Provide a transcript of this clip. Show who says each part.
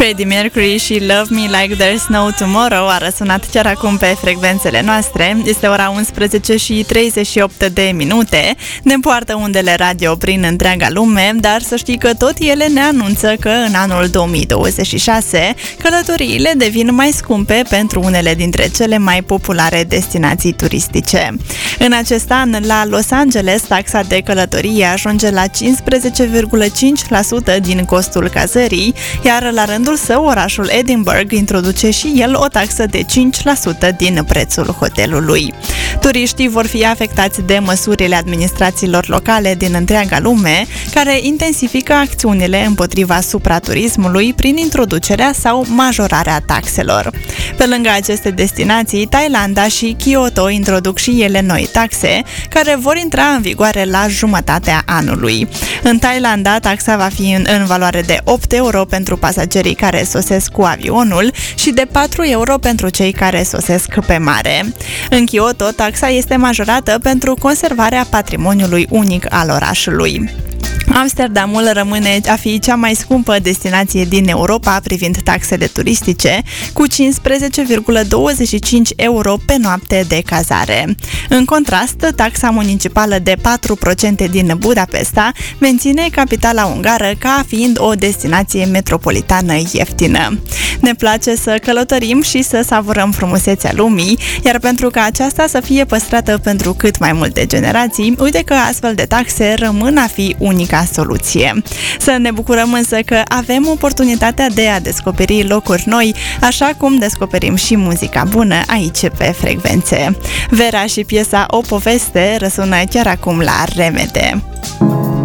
Speaker 1: Freddie Mercury și Love Me Like There's No Tomorrow a răsunat chiar acum pe frecvențele noastre. Este ora 11 și 38 de minute. Ne poartă undele radio prin întreaga lume, dar să știi că tot ele ne anunță că în anul 2026 călătoriile devin mai scumpe pentru unele dintre cele mai populare destinații turistice. În acest an, la Los Angeles, taxa de călătorie ajunge la 15,5% din costul cazării, iar la rândul său, orașul Edinburgh introduce și el o taxă de 5% din prețul hotelului. Turiștii vor fi afectați de măsurile administrațiilor locale din întreaga lume, care intensifică acțiunile împotriva supraturismului prin introducerea sau majorarea taxelor. Pe lângă aceste destinații, Thailanda și Kyoto introduc și ele noi taxe, care vor intra în vigoare la jumătatea anului. În Thailanda, taxa va fi în valoare de 8 euro pentru pasagerii care sosesc cu avionul și de 4 euro pentru cei care sosesc pe mare. În Kyoto, taxa este majorată pentru conservarea patrimoniului unic al orașului. Amsterdamul rămâne a fi cea mai scumpă destinație din Europa privind taxele turistice, cu 15,25 euro pe noapte de cazare. În contrast, taxa municipală de 4% din Budapesta menține capitala ungară ca fiind o destinație metropolitană ieftină. Ne place să călătorim și să savurăm frumusețea lumii, iar pentru ca aceasta să fie păstrată pentru cât mai multe generații, uite că astfel de taxe rămân a fi unica soluție. Să ne bucurăm însă că avem oportunitatea de a descoperi locuri noi, așa cum descoperim și muzica bună aici pe frecvențe. Vera și piesa O poveste răsună chiar acum la Remede.